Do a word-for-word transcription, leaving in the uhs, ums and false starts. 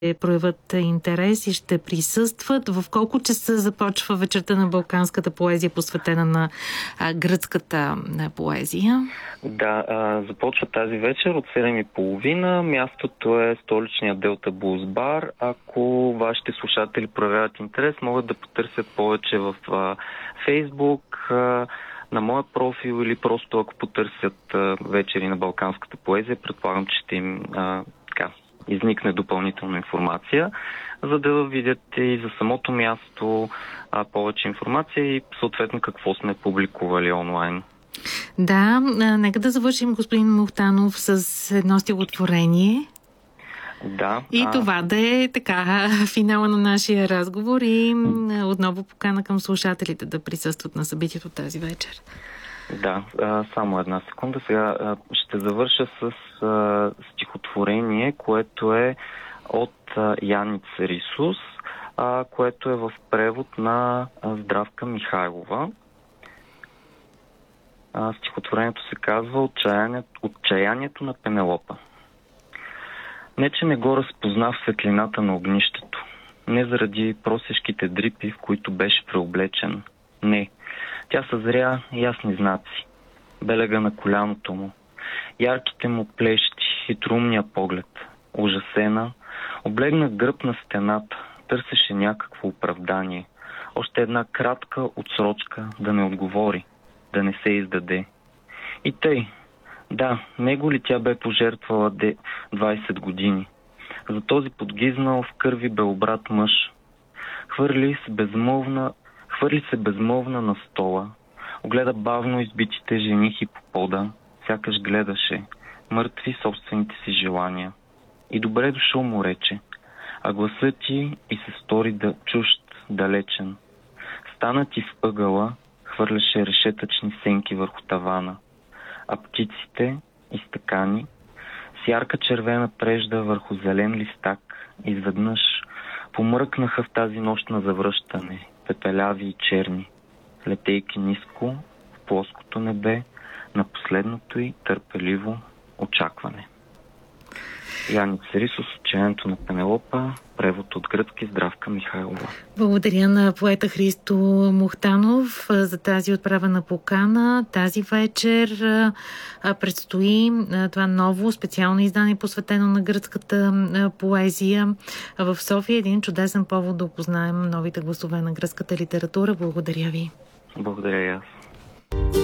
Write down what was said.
проявят интерес и ще присъстват. В колко часа започва вечерта на балканската поезия, посветена на а, гръцката на поезия? Да, а, започва тази вечер от седем и половина. Мястото е столичният Делта Блуз бар. Ако вашите слушатели проявяват интерес, могат да потърсят повече в а, Фейсбук, а, на моя профил или просто ако потърсят а, вечери на балканската поезия, предполагам, че ще им а, така, изникне допълнителна информация, за да видите и за самото място а, повече информация и съответно какво сме публикували онлайн. Да, нека да завършим, господин Мухтанов, с едно стихотворение. Да. И а... това да е така финала на нашия разговор и отново покана към слушателите да присъстват на събитието тази вечер. Да, а, само една секунда. Сега а, ще завърша с а, стихотворение, което е от а, Яниц Рисус, а, което е в превод на а, Здравка Михайлова. А, стихотворението се казва Отчаянието, Отчаянието на Пенелопа. Не, че не го разпозна в светлината на огнището. Не заради просешките дрипи, в които беше преоблечен. Не. Тя съзря ясни знаци. Белега на коляното му. Ярките му плещи, хитроумния поглед. Ужасена, облегна гръб на стената. Търсеше някакво оправдание. Още една кратка отсрочка да не отговори, да не се издаде. И тъй. Да, него ли тя бе пожертвала де двайсет години? За този подгизнал в кърви белобрат мъж. Хвърли се безмолвна, хвърли се безмолвна на стола. Огледа бавно избитите женихи по пода. Сякаш гледаше, мъртви собствените си желания. И добре дошъл му рече, а гласът ти и се стори да чужд, далечен. Стана ти в ъгъла, хвърляше решетъчни сенки върху тавана. А птиците, изтъкани, с ярка червена прежда върху зелен листак, изведнъж помръкнаха в тази нощ на завръщане, пепеляви и черни, летейки ниско в плоското небе на последното й търпеливо очакване. Яниц Рисус, Отчаянието на Пенелопа, превод от гръцки, Здравка Михайлова. Благодаря на поета Христо Мухтанов за тази отправена покана. Тази вечер предстои това ново специално издание, посветено на гръцката поезия в София. Един чудесен повод да опознаем новите гласове на гръцката литература. Благодаря ви. Благодаря и аз.